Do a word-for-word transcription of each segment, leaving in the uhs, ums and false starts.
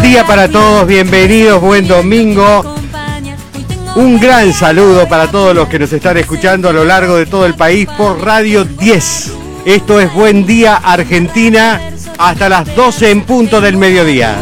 día para todos, bienvenidos, buen domingo. Un gran saludo para todos los que nos están escuchando a lo largo de todo el país por Radio diez. Esto es Buen Día Argentina, hasta las doce en punto del mediodía.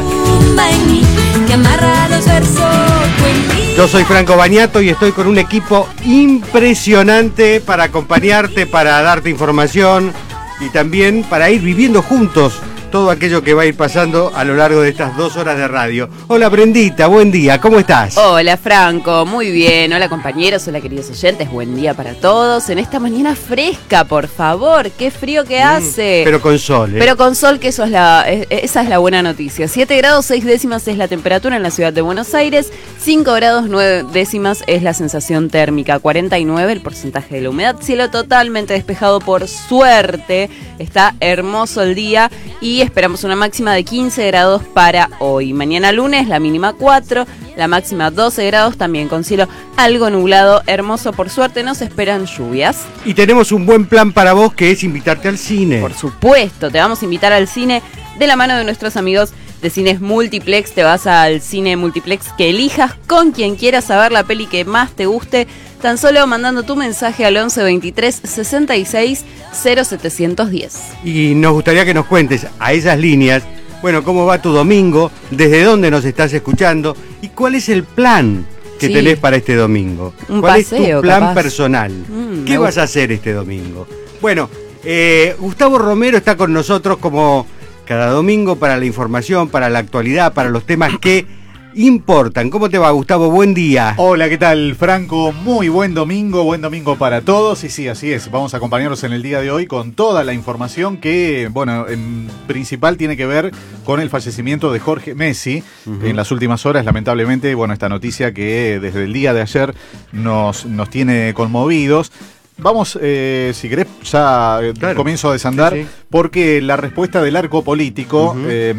Yo soy Franco Bagnato y estoy con un equipo impresionante para acompañarte, para darte información y también para ir viviendo juntos todo aquello que va a ir pasando a lo largo de estas dos horas de radio. Hola Brendita, buen día, ¿cómo estás? Hola Franco, muy bien. Hola compañeros, hola queridos oyentes, buen día para todos. En esta mañana fresca, por favor, qué frío que hace. Mm, pero con sol, ¿eh? Pero con sol, que eso es la, esa es la buena noticia. siete grados seis décimas es la temperatura en la ciudad de Buenos Aires, cinco grados nueve décimas es la sensación térmica, cuarenta y nueve el porcentaje de la humedad, cielo totalmente despejado por suerte, está hermoso el día y esperamos una máxima de quince grados para hoy. Mañana lunes la mínima cuatro, la máxima doce grados, también con cielo algo nublado, hermoso por suerte, nos esperan lluvias. Y tenemos un buen plan para vos, que es invitarte al cine. Por supuesto, te vamos a invitar al cine de la mano de nuestros amigos de Cines Multiplex. Te vas al cine Multiplex que elijas, con quien quieras, a ver la peli que más te guste, tan solo mandando tu mensaje al once veintitrés sesenta y seis cero setecientos diez. Y nos gustaría que nos cuentes a esas líneas, bueno, cómo va tu domingo, desde dónde nos estás escuchando y cuál es el plan que sí. tenés para este domingo. Un ¿Cuál paseo, es tu plan capaz. personal? Mm, ¿Qué vas a hacer este domingo? Bueno, eh, Gustavo Romero está con nosotros como cada domingo para la información, para la actualidad, para los temas que importan. ¿Cómo te va, Gustavo? Buen día. Hola, ¿qué tal, Franco? Muy buen domingo, buen domingo para todos. Y sí, así es, vamos a acompañarlos en el día de hoy con toda la información que, bueno, en principal tiene que ver con el fallecimiento de Jorge Messi. Uh-huh. En las últimas horas, lamentablemente, bueno, esta noticia que desde el día de ayer nos, nos tiene conmovidos. Vamos, eh, si querés, ya claro. comienzo a desandar, sí, sí. porque la respuesta del arco político, uh-huh. eh,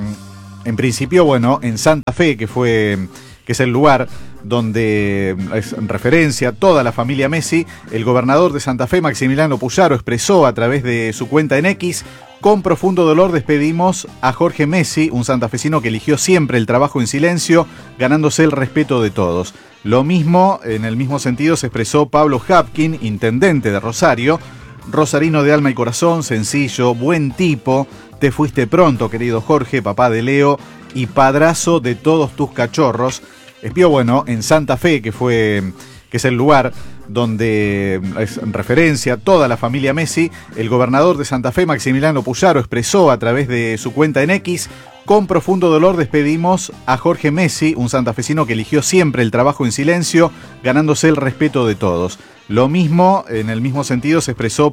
en principio, bueno, en Santa Fe, que fue, que es el lugar donde es referencia toda la familia Messi, el gobernador de Santa Fe, Maximiliano Puyaro, expresó a través de su cuenta en X: con profundo dolor despedimos a Jorge Messi, un santafesino que eligió siempre el trabajo en silencio, ganándose el respeto de todos. Lo mismo, en el mismo sentido, se expresó Pablo Hapkin, intendente de Rosario, rosarino de alma y corazón, sencillo, buen tipo, te fuiste pronto, querido Jorge, papá de Leo y padrazo de todos tus cachorros. Espió, bueno, en Santa Fe, que fue, que es el lugar donde es referencia toda la familia Messi, el gobernador de Santa Fe, Maximiliano Puyaro, expresó a través de su cuenta en X: con profundo dolor despedimos a Jorge Messi, un santafesino que eligió siempre el trabajo en silencio, ganándose el respeto de todos. Lo mismo, en el mismo sentido, se expresó